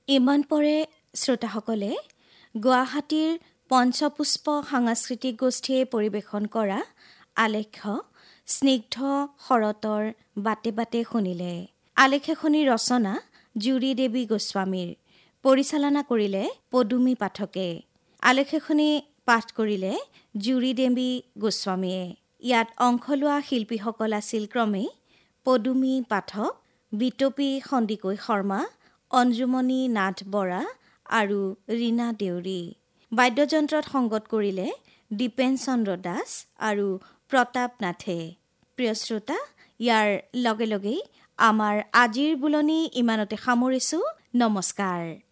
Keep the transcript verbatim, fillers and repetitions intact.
ইমান পৰে শ্ৰোতাসকলে গুৱাহাটীৰ পঞ্চপুষ্প সাংস্কৃতিক গোষ্ঠীয়ে পৰিৱেশন কৰা আলেখ্য স্নিগ্ধ শৰতৰ বাটে বাটে শুনিলে। আলেখ্যখনিৰ ৰচনা জুৰি দেৱী গোস্বামীৰ, পৰিচালনা কৰিলে পদুমী পাঠকে। আলেখ্যখনি পাঠ কৰিলে জুৰি দেৱী গোস্বামীয়ে। ইয়াত অংশ লোৱা শিল্পীসকল আছিল ক্ৰমে পদুমী পাঠক, বিতপী সন্দিকৈ শৰ্মা, অঞ্জুমণি নাথ বৰা আৰু ৰীণা দেউৰী। বাদ্যযন্ত্ৰত সংগত কৰিলে দীপেন চন্দ্ৰ দাস আৰু প্ৰতাপ নাথে। প্ৰিয় শ্ৰোতা, ইয়াৰ লগে লগেই আমাৰ আজিৰ বুলনি ইমানতে সামৰিছো। নমস্কাৰ।